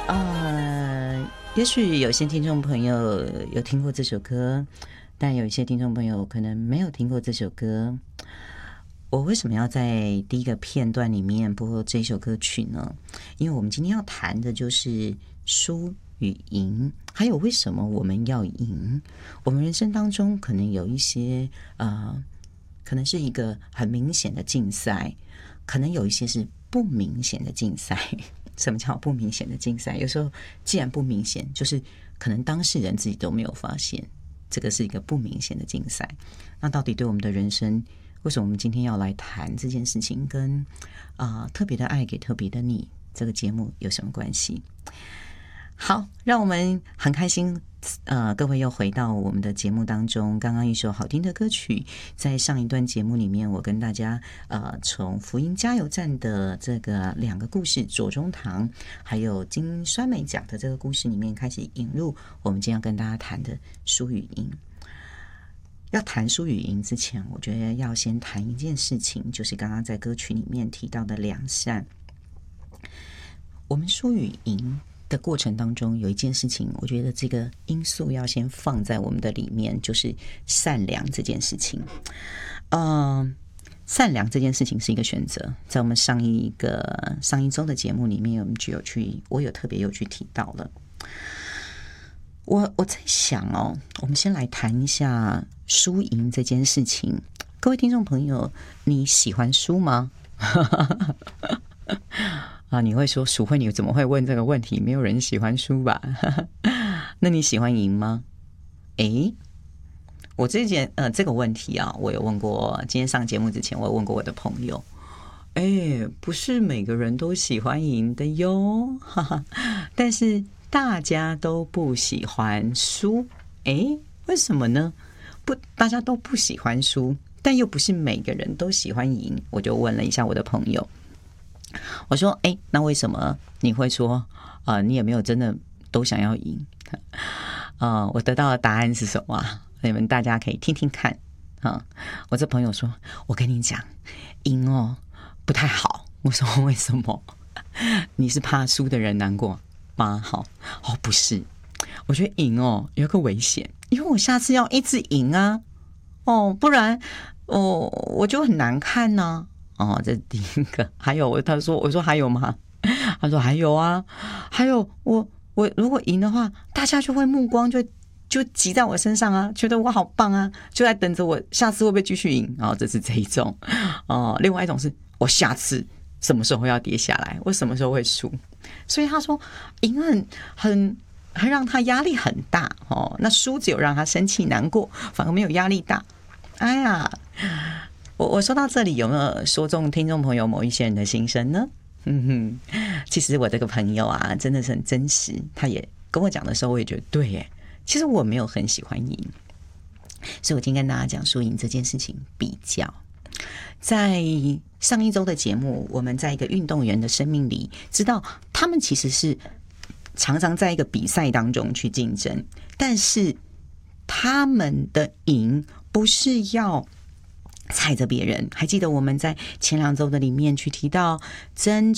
也许有些听众朋友有听过这首歌，但有一些听众朋友可能没有听过这首歌。我为什么要在第一个片段里面播这首歌曲呢？因为我们今天要谈的就是输与赢，还有为什么我们要赢。我们人生当中可能有一些可能是一个很明显的竞赛，可能有一些是不明显的竞赛。什么叫不明显的竞赛？有时候既然不明显，就是可能当事人自己都没有发现，这个是一个不明显的竞赛。那到底对我们的人生，为什么我们今天要来谈这件事情，跟特别的爱给特别的你这个节目有什么关系？好，让我们很开心，各位又回到我们的节目当中。刚刚一首好听的歌曲，在上一段节目里面，我跟大家从福音加油站的这个两个故事，左宗棠还有金酸梅奖的这个故事里面，开始引入我们今天要跟大家谈的输与赢。要谈输与赢之前，我觉得要先谈一件事情，就是刚刚在歌曲里面提到的良善。我们输与赢的过程当中，有一件事情，我觉得这个因素要先放在我们的里面，就是善良这件事情。善良这件事情是一个选择，在我们上一周的节目里面，我有特别有去提到了。我在想我们先来谈一下输赢这件事情。各位听众朋友，你喜欢输吗？你会说淑慧，你怎么会问这个问题？没有人喜欢输吧？那你喜欢赢吗？我这个问题我有问过，今天上节目之前我有问过我的朋友。不是每个人都喜欢赢的哟，但是大家都不喜欢输。为什么呢？大家都不喜欢输，但又不是每个人都喜欢赢。我就问了一下我的朋友，我说那为什么你会说你也没有真的都想要赢？我得到的答案是什么你们大家可以听听看我这朋友说，我跟你讲，赢不太好。我说为什么？你是怕输的人难过吗？不是，我觉得赢有个危险，因为我下次要一直赢不然我就很难看呢这是第一个。还有我说还有吗？他说还有啊，还有我如果赢的话，大家就会目光就集在我身上觉得我好棒就在等着我下次会不会继续赢这是这一种另外一种是我下次什么时候要跌下来，我什么时候会输。所以他说赢很让他压力很大那输只有让他生气难过，反而没有压力大。我说到这里，有没有说中听众朋友某一些人的心声呢？其实我这个朋友真的是很真实，他也跟我讲的时候，我也觉得对耶。其实我没有很喜欢赢，所以我今天跟大家讲输赢这件事情比较。在上一周的节目，我们在一个运动员的生命里，知道他们其实是常常在一个比赛当中去竞争，但是他们的赢不是要踩着别人。还记得我们在前2周的里面去提到真